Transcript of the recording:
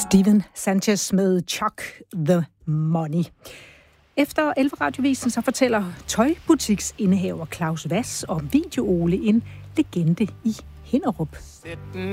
Steven Sanchez med Chuck the Money. Efter 11 radiovisen så fortæller tøjbutiksindehaver Claus Vass om Video Ole, en legende i Hinnerup.